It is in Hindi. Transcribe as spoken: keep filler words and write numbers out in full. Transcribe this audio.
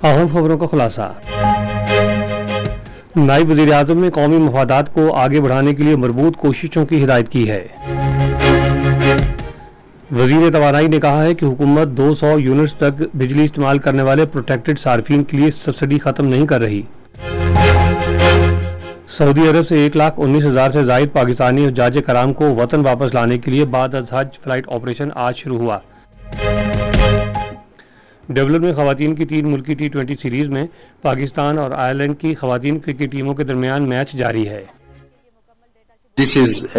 अहम खबरों का खुलासा। नायब वज़ीर-ए-आज़म ने कौमी मफादात को आगे बढ़ाने के लिए मजबूत कोशिशों की हिदायत की है। वज़ीर तवानाई ने कहा है कि हुकूमत दो सौ यूनिट्स तक बिजली इस्तेमाल करने वाले प्रोटेक्टेड सार्फिन के लिए सब्सिडी खत्म नहीं कर रही। सऊदी अरब से एक लाख उन्नीस हजार से जायद पाकिस्तानी हुज्जाज कराम को वतन वापस लाने के लिए बाद अज़ हज फ्लाइट ऑपरेशन आज शुरू हुआ। डबलिन में खवातीन की तीन मुल्की टी ट्वेंटी सीरीज में पाकिस्तान और आयरलैंड की खवातीन क्रिकेट टीमों के दरमियान मैच जारी है। This is